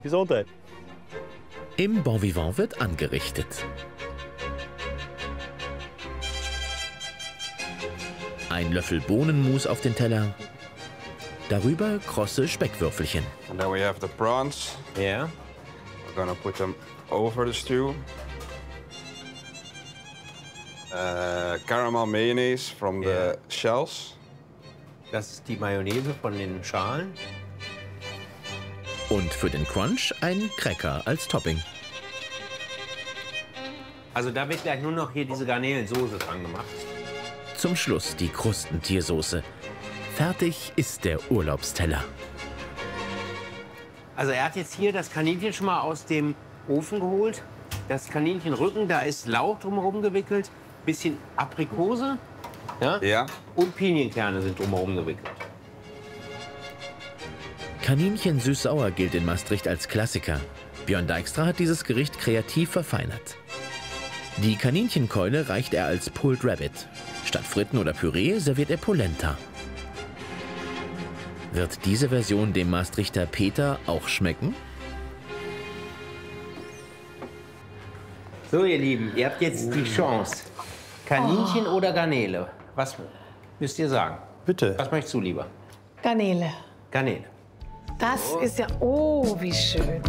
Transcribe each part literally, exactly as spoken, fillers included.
Gesundheit. Im Bon Vivant wird angerichtet. Ein Löffel Bohnenmus auf den Teller. Darüber krosse Speckwürfelchen. And then we have the prawns. Yeah. We're gonna put them over the stew. Uh, caramel mayonnaise from Yeah. the shells. Das ist die Mayonnaise von den Schalen. Und für den Crunch ein Cracker als Topping. Also da wird gleich nur noch hier diese Garnelensoße dran gemacht. Zum Schluss die Krustentiersoße. Fertig ist der Urlaubsteller. Also er hat jetzt hier das Kaninchen schon mal aus dem Ofen geholt. Das Kaninchenrücken, da ist Lauch drumherum gewickelt. Bisschen Aprikose, ja? Ja. Und Pinienkerne sind drumherum gewickelt. Kaninchen süß-sauer gilt in Maastricht als Klassiker. Björn Dijkstra hat dieses Gericht kreativ verfeinert. Die Kaninchenkeule reicht er als Pulled Rabbit. Statt Fritten oder Püree serviert er Polenta. Wird diese Version dem Maastrichter Peter auch schmecken? So, ihr Lieben, ihr habt jetzt die Chance. Kaninchen oh. oder Garnele? Was müsst ihr sagen? Bitte. Was möchtest du lieber? Garnele. Garnele. Das ist ja... Oh, wie schön.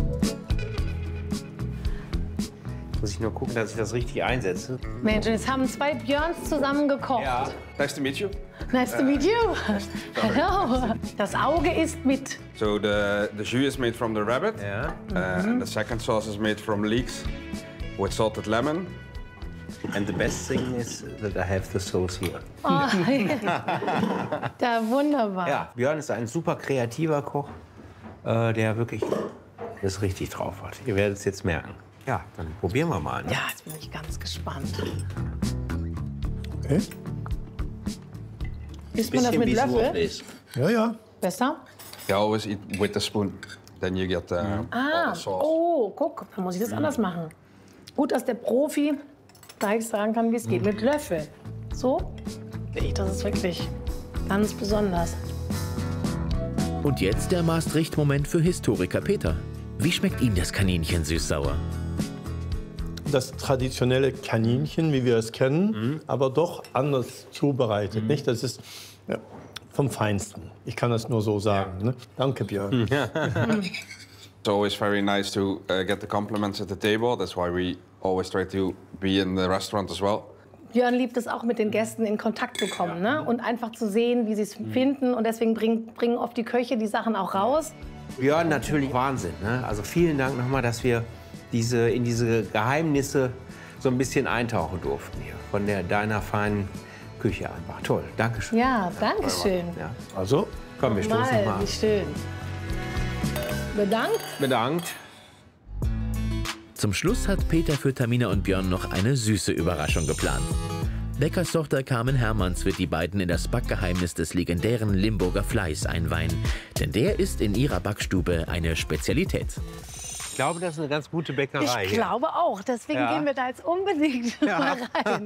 Muss ich nur gucken, dass ich das richtig einsetze. Mensch, jetzt haben zwei Björns zusammen gekocht. Ja. Nice to meet you. Nice to meet you. Hello. Das Auge ist mit. So the the jus is made from the rabbit. Ja. Uh, and the second sauce is made from leeks with salted lemon. And the best thing is that I have the sauce here. Oh, da wunderbar. Ja, Björn ist ein super kreativer Koch, äh, der wirklich das richtig drauf hat. Ihr werdet es jetzt merken. Ja, dann probieren wir mal. Ne? Ja, jetzt bin ich ganz gespannt. Okay. Isst man das mit Löffel? Ja, ja. Besser? You always eat with the spoon. Then you get the, all Ah, the sauce. oh, guck, dann muss ich das anders machen. Gut, dass der Profi gleich sagen kann, wie es geht, mit Löffel. So? Nee, das ist wirklich ganz besonders. Und jetzt der Maastricht-Moment für Historiker Peter. Wie schmeckt Ihnen das Kaninchen süß-sauer? Das traditionelle Kaninchen, wie wir es kennen, mhm. aber doch anders zubereitet. Mhm. Nicht? Das ist ja, vom Feinsten. Ich kann das nur so sagen. Ja. Ne? Danke, Björn. Ja. It's always very nice to uh, get the compliments at the table. That's why we always try to be in the restaurant as well. Björn liebt es auch, mit den Gästen in Kontakt zu kommen, ne? Und einfach zu sehen, wie sie es mhm. finden. Und deswegen bringen, bringen oft die Köche die Sachen auch raus. Björn, natürlich Wahnsinn. Ne? Also vielen Dank nochmal, dass wir diese, in diese Geheimnisse so ein bisschen eintauchen durften hier. Von der deiner feinen Küche einfach. Toll, Dankeschön. Ja, danke schön. Ja. Also, komm, wir stoßen mal, mal an. Wie schön. Bedankt. Bedankt. Zum Schluss hat Peter für Tamina und Björn noch eine süße Überraschung geplant. Bäckerstochter Carmen Hermanns wird die beiden in das Backgeheimnis des legendären Limburger Fleiß einweihen. Denn der ist in ihrer Backstube eine Spezialität. Ich glaube, das ist eine ganz gute Bäckerei. Ich hier. glaube auch. Deswegen Ja. gehen wir da jetzt unbedingt Ja. mal rein.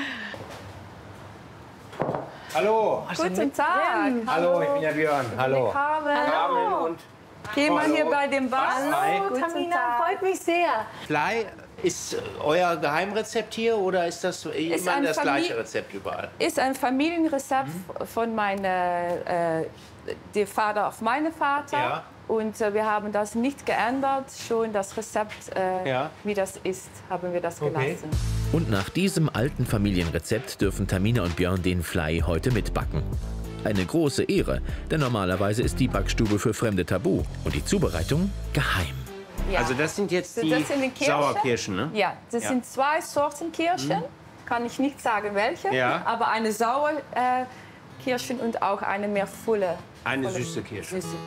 Hallo. Guten Tag. Hallo, ich bin der Björn. Hallo. Carmen. Carmen und Gehen wir Hallo. hier bei dem Bad. Hallo, Guten Tamina, Tag. freut mich sehr. Fly ist euer Geheimrezept hier oder ist das immer ein das Famili- gleiche Rezept überall? Ist ein Familienrezept von meinem äh, der Vater auf meinen Vater. Ja. Und äh, wir haben das nicht geändert. Schon das Rezept, äh, Ja. wie das ist, haben wir das Okay. gelassen. Und nach diesem alten Familienrezept dürfen Tamina und Björn den Fly heute mitbacken. Eine große Ehre, denn normalerweise ist die Backstube für Fremde tabu und die Zubereitung geheim. Ja. Also das sind jetzt Das die sind die Kirschen. Sauerkirschen, ne? Ja, das Ja. sind zwei Sorten Kirschen. Kann ich nicht sagen welche, Ja. aber eine saure äh, Kirschen und auch eine mehr volle. Eine volle süße Kirsche. Süße.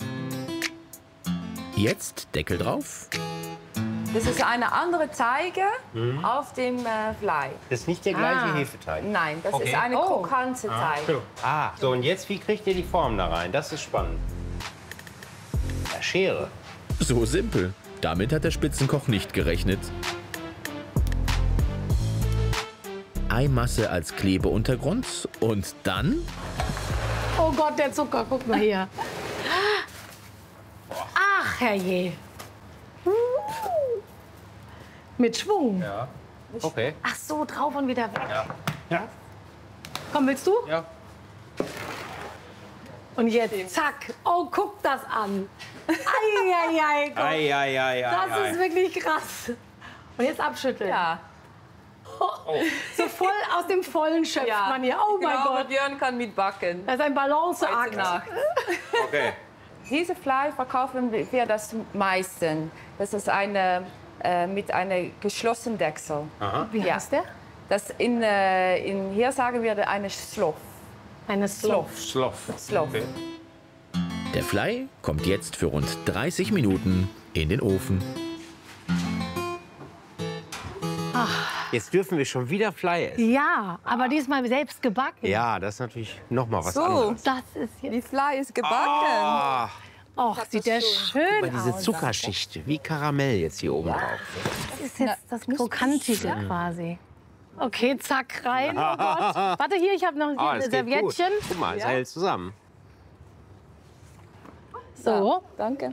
Jetzt Deckel drauf. Das ist eine andere Teige auf dem äh, Blei. Das ist nicht der gleiche Ah. Hefeteig. Nein, das Okay. ist eine Oh. krokante Teig. Ah, so und jetzt, wie kriegt ihr die Form da rein? Das ist spannend. Ja, Schere. So simpel. Damit hat der Spitzenkoch nicht gerechnet. Eimasse als Klebeuntergrund und dann Oh Gott, der Zucker, guck mal hier. Ach, herrje. Mit Schwung. Ja. Okay. Ach so, drauf und wieder weg. Ja. Ja. Komm, willst du? Ja. Und jetzt, zack. Oh, guck das an. Eieiei, Gott. Ei, ei, ei, ei, Das ei. ist wirklich krass. Und jetzt abschütteln. Ja. So voll aus dem Vollen schöpft ja. man hier. Oh ich mein glaube, Gott. Björn kann mitbacken. Das ist ein Heute Balanceakt. Nacht. Okay. Diese Fleisch verkaufen wir das meisten. Das ist eine äh, mit einem geschlossenen Deckel. Wie Ja. heißt der? Das in, äh, in, hier sagen wir eine Slof. Eine Slof. Sloff. Slof. Okay. Der Fly kommt jetzt für rund dreißig Minuten in den Ofen. Jetzt dürfen wir schon wieder Fly essen. Ja, aber diesmal selbst gebacken. Ja, das ist natürlich noch mal was So. anderes. Das ist jetzt. Die Fleisch ist gebacken. Ah, Och, sieht der schön aber diese aus. Zuckerschicht, wie Karamell jetzt hier oben drauf. Das ist jetzt das Krokantige quasi. Okay, zack, rein. Oh Gott. Warte, hier, ich habe noch hier Ah, ein das geht gut. Serviettchen. Guck mal, es hält zusammen. So. Danke.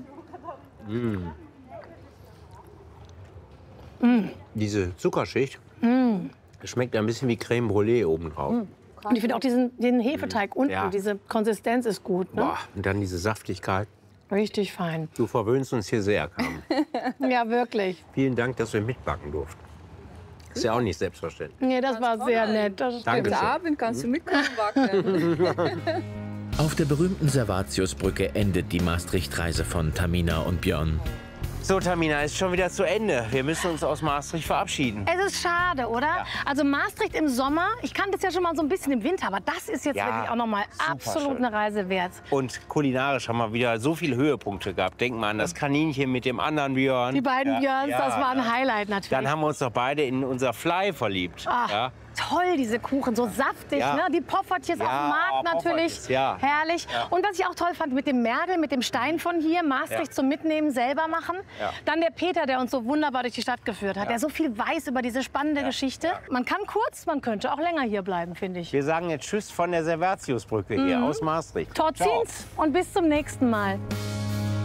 Diese Zuckerschicht schmeckt ein bisschen wie Creme Brûlée oben drauf. Und ich finde auch diesen, den Hefeteig unten, Ja. diese Konsistenz ist gut. Ne? Boah, und dann diese Saftigkeit. Richtig fein. Du verwöhnst uns hier sehr, Carmen. Ja, wirklich. Vielen Dank, dass wir mitbacken durften. Ist ja auch nicht selbstverständlich. Nee, das war sehr nett. Das stimmt. Danke. Heute Abend kannst du mitkommen backen. Auf der berühmten Servatiusbrücke endet die Maastricht-Reise von Tamina und Björn. So, Tamina, ist schon wieder zu Ende. Wir müssen uns aus Maastricht verabschieden. Es ist schade, oder? Also Maastricht im Sommer, ich kannte es ja schon mal so ein bisschen im Winter, aber das ist jetzt Ja, wirklich auch noch mal super absolut schön. eine Reise wert. Und kulinarisch haben wir wieder so viele Höhepunkte gehabt. Denk mal an das Kaninchen mit dem anderen Björn. Die beiden Ja, Björns, ja, das war ein ja. Highlight natürlich. Dann haben wir uns doch beide in unser Fly verliebt. Ah, Ja? Toll, diese Kuchen, so saftig, Ja. ne? Die Poffertjes Ja, auf dem Markt oh, natürlich, Poffertjes, ja. herrlich. Und was ich auch toll fand, mit dem Mergel, mit dem Stein von hier, Maastricht Ja. zum Mitnehmen, selber machen. Ja. Dann der Peter, der uns so wunderbar durch die Stadt geführt hat, Ja. der so viel weiß über diese spannende Geschichte. Man kann kurz, man könnte auch länger hier bleiben, finde ich. Wir sagen jetzt Tschüss von der Servatiusbrücke hier aus Maastricht. Tot Ciao. ziens und bis zum nächsten Mal.